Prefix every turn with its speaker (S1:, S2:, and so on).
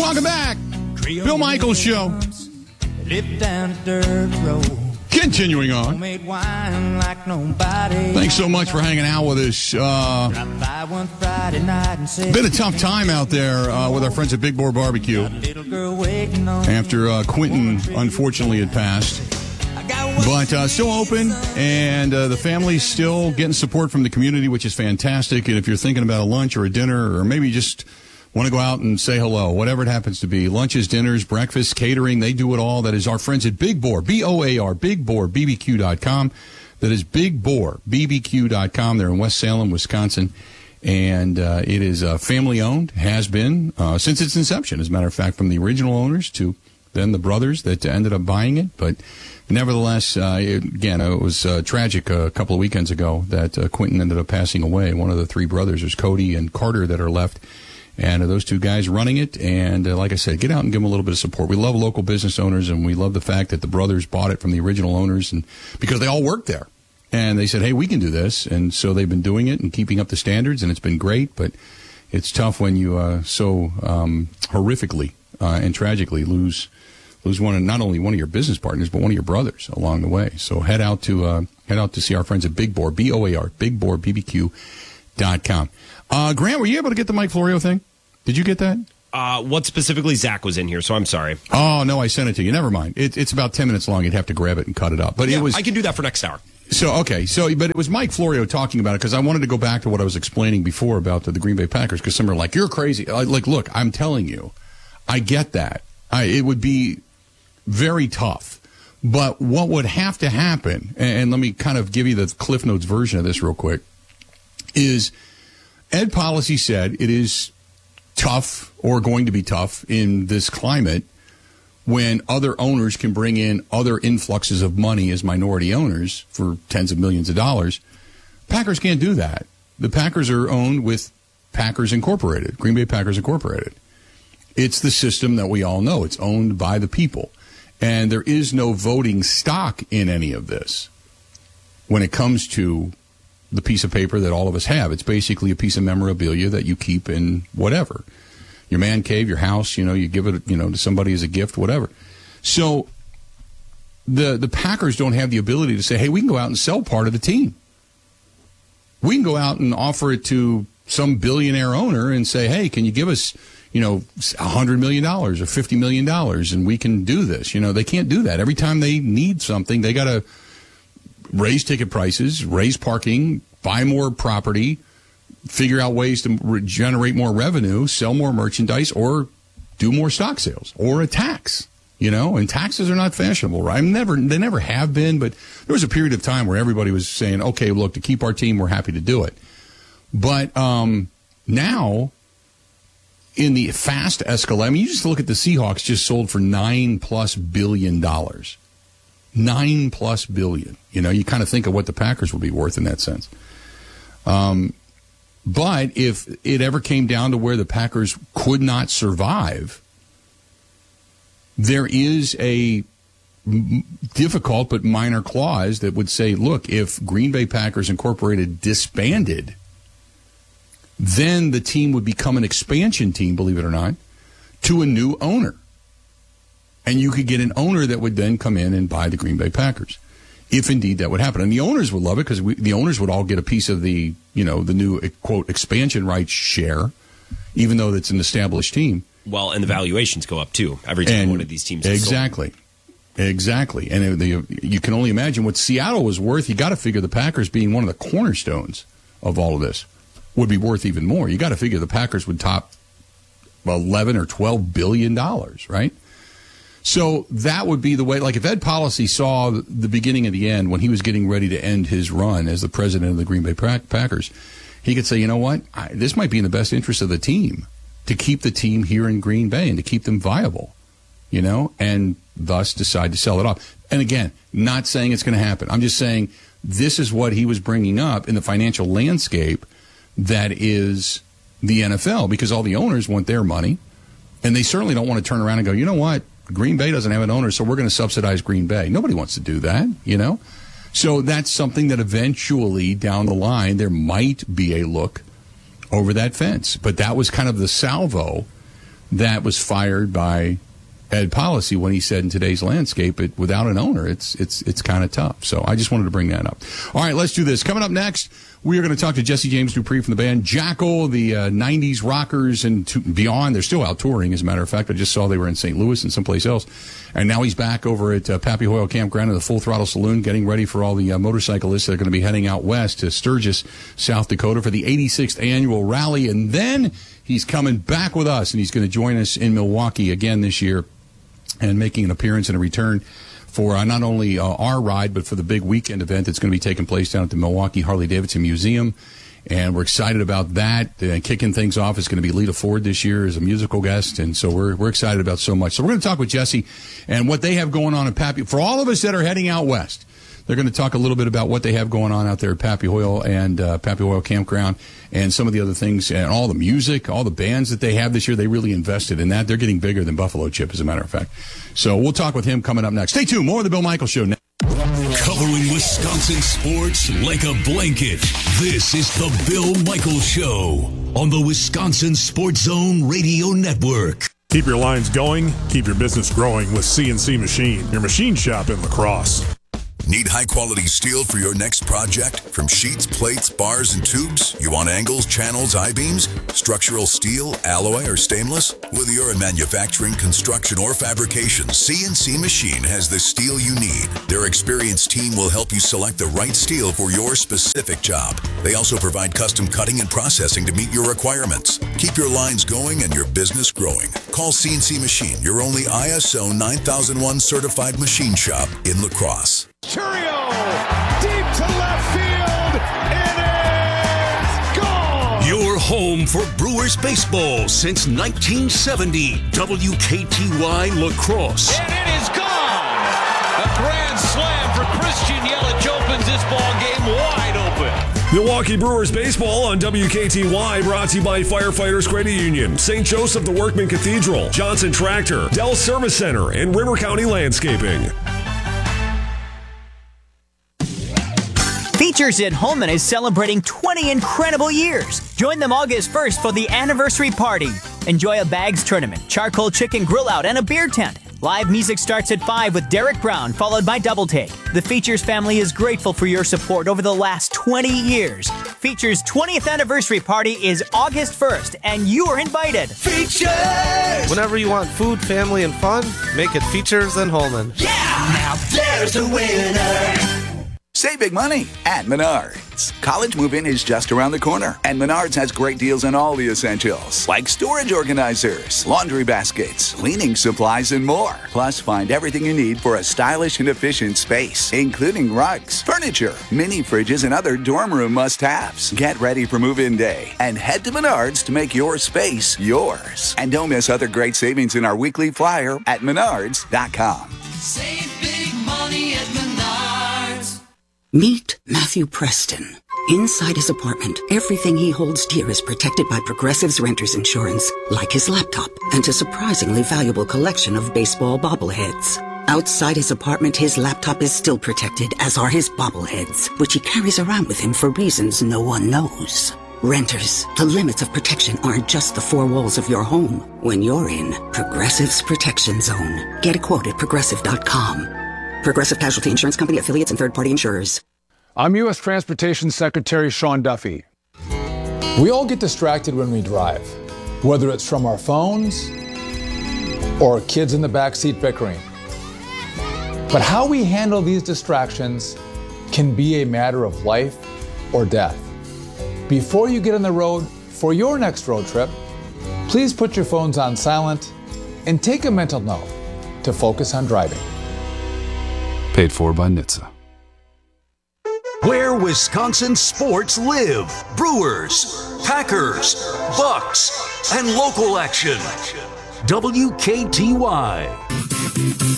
S1: Welcome back. Bill Michaels Show.
S2: Live down a dirt road.
S1: Continuing on. Thanks so much for hanging out with us. Been a tough time out there with our friends at Big Boar Barbecue after Quentin unfortunately had passed. But still open, and the family's still getting support from the community, which is fantastic. And if you're thinking about a lunch or a dinner, or maybe just want to go out and say hello, whatever it happens to be, lunches, dinners, breakfast, catering, they do it all. That is our friends at Big Boar, B-O-A-R, BigBoarBBQ.com. That is BigBoarBBQ.com. They're in West Salem, Wisconsin. And it is family-owned, has been since its inception, as a matter of fact, from the original owners to then the brothers that ended up buying it. But nevertheless, it was tragic a couple of weekends ago that Quentin ended up passing away. One of the three brothers, there's Cody and Carter, that are left. And those two guys running it. And like I said, get out and give them a little bit of support. We love local business owners, and we love the fact that the brothers bought it from the original owners, and because they all worked there. And they said, hey, we can do this. And so they've been doing it and keeping up the standards, and it's been great. But it's tough when you so horrifically and tragically lose not only one of your business partners, but one of your brothers along the way. So head out to see our friends at Big Boar, B-O-A-R, BigBoarBBQ.com. Grant, were you able to get the Mike Florio thing? Did you get that?
S3: What specifically? Zach was in here, so I'm sorry.
S1: Oh, no, I sent it to you. Never mind. It's about 10 minutes long. You'd have to grab it and cut it up. But
S3: yeah,
S1: it was.
S3: I can do that for next hour.
S1: But it was Mike Florio talking about it, because I wanted to go back to what I was explaining before about the Green Bay Packers, because some are like, you're crazy. Look, I'm telling you, I get that. It would be very tough. But what would have to happen, and let me kind of give you the Cliff Notes version of this real quick, is Ed Policy said it is tough, or going to be tough, in this climate when other owners can bring in other influxes of money as minority owners for tens of millions of dollars. Packers can't do that. The Packers are owned with Packers Incorporated, Green Bay Packers Incorporated. It's the system that we all know. It's owned by the people. And there is no voting stock in any of this when it comes to the piece of paper that all of us have. It's basically a piece of memorabilia that you keep in whatever. Your man cave, your house, you give it, to somebody as a gift, whatever. So the Packers don't have the ability to say, hey, we can go out and sell part of the team. We can go out and offer it to some billionaire owner and say, hey, can you give us, $100 million or $50 million, and we can do this. They can't do that. Every time they need something, they got to raise ticket prices, raise parking, buy more property, figure out ways to generate more revenue, sell more merchandise, or do more stock sales, or a tax, and taxes are not fashionable, right? They never have been, but there was a period of time where everybody was saying, okay, look, to keep our team, we're happy to do it. But now, in the fast escalate, you just look at the Seahawks just sold for $9+ billion. $9+ billion. You kind of think of what the Packers would be worth in that sense. But if it ever came down to where the Packers could not survive, there is a difficult but minor clause that would say, look, if Green Bay Packers Incorporated disbanded, then the team would become an expansion team, believe it or not, to a new owner. And you could get an owner that would then come in and buy the Green Bay Packers, if indeed that would happen. And the owners would love it, because the owners would all get a piece of the new, quote, expansion rights share, even though it's an established team.
S3: Well, and the valuations go up, too, every time one of these teams is
S1: sold. Exactly. And you can only imagine what Seattle was worth. You got to figure the Packers, being one of the cornerstones of all of this, would be worth even more. You got to figure the Packers would top 11 or $12 billion, right? So that would be the way. Like if Ed Policy saw the beginning of the end when he was getting ready to end his run as the president of the Green Bay Packers, he could say, you know what, this might be in the best interest of the team to keep the team here in Green Bay and to keep them viable, and thus decide to sell it off. And again, not saying it's going to happen. I'm just saying this is what he was bringing up in the financial landscape that is the NFL, because all the owners want their money, and they certainly don't want to turn around and go, you know what, Green Bay doesn't have an owner, so we're going to subsidize Green Bay. Nobody wants to do that, So that's something that eventually down the line there might be a look over that fence. But that was kind of the salvo that was fired by Ed Policy when he said in today's landscape, without an owner, it's kind of tough. So I just wanted to bring that up. All right, let's do this. Coming up next, we are going to talk to Jesse James Dupree from the band Jackal, the 90s rockers and beyond. They're still out touring, as a matter of fact. I just saw they were in St. Louis and someplace else. And now he's back over at Pappy Hoyle Campground in the Full Throttle Saloon, getting ready for all the motorcyclists that are going to be heading out west to Sturgis, South Dakota for the 86th annual rally. And then he's coming back with us, and he's going to join us in Milwaukee again this year, and making an appearance and a return for not only our ride, but for the big weekend event that's going to be taking place down at the Milwaukee Harley-Davidson Museum. And we're excited about that. Kicking things off is going to be Lita Ford this year as a musical guest, and so we're excited about so much. So we're going to talk with Jesse and what they have going on at Pappy. For all of us that are heading out west, they're going to talk a little bit about what they have going on out there at Pappy Hoyle and Pappy Hoyle Campground, and some of the other things, and all the music, all the bands that they have this year. They really invested in that. They're getting bigger than Buffalo Chip, as a matter of fact. So we'll talk with him coming up next. Stay tuned. More of the Bill Michaels Show now.
S4: Covering Wisconsin sports like a blanket. This is the Bill Michaels Show on the Wisconsin Sports Zone Radio Network.
S5: Keep your lines going, keep your business growing with CNC Machine, your machine shop in La Crosse.
S4: Need high-quality steel for your next project? From sheets, plates, bars, and tubes? You want angles, channels, I-beams? Structural steel, alloy, or stainless? Whether you're in manufacturing, construction, or fabrication, CNC Machine has the steel you need. Their experienced team will help you select the right steel for your specific job. They also provide custom cutting and processing to meet your requirements. Keep your lines going and your business growing. Call CNC Machine, your only ISO 9001 certified machine shop in La Crosse.
S6: Churio, deep to left field, it is gone!
S4: Your home for Brewers baseball since 1970. WKTY La Crosse.
S6: And it is gone! A grand slam for Christian Yelich opens this ball game wide open.
S7: Milwaukee Brewers baseball on WKTY, brought to you by Firefighters Credit Union, St. Joseph the Workman Cathedral, Johnson Tractor, Dell Service Center, and River County Landscaping.
S8: Features in Holman is celebrating 20 incredible years. Join them August 1st for the anniversary party. Enjoy a bags tournament, charcoal chicken grill out, and a beer tent. Live music starts at 5 with Derek Brown, followed by Double Take. The Features family is grateful for your support over the last 20 years. Features 20th anniversary party is August 1st, and you are invited.
S9: Features! Whenever you want food, family, and fun, make it Features in Holman.
S10: Yeah! Now there's a winner!
S11: Save big money at Menards. College move-in is just around the corner, and Menards has great deals on all the essentials, like storage organizers, laundry baskets, cleaning supplies, and more. Plus, find everything you need for a stylish and efficient space, including rugs, furniture, mini fridges, and other dorm room must-haves. Get ready for move-in day and head to Menards to make your space yours. And don't miss other great savings in our weekly flyer at Menards.com.
S10: Save big money at Menards.
S12: Meet Matthew Preston. Inside his apartment, everything he holds dear is protected by Progressive's renter's insurance, like his laptop and a surprisingly valuable collection of baseball bobbleheads. Outside his apartment, his laptop is still protected, as are his bobbleheads, which he carries around with him for reasons no one knows. Renters, the limits of protection aren't just the four walls of your home. When you're in Progressive's Protection Zone, get a quote at Progressive.com. Progressive Casualty Insurance Company, affiliates, and third-party insurers.
S13: I'm U.S. Transportation Secretary Sean Duffy. We all get distracted when we drive, whether it's from our phones or kids in the backseat bickering. But how we handle these distractions can be a matter of life or death. Before you get on the road for your next road trip, please put your phones on silent and take a mental note to focus on driving.
S14: Paid for by NHTSA.
S4: Where Wisconsin sports live. Brewers, Packers, Bucks, and local action. WKTY.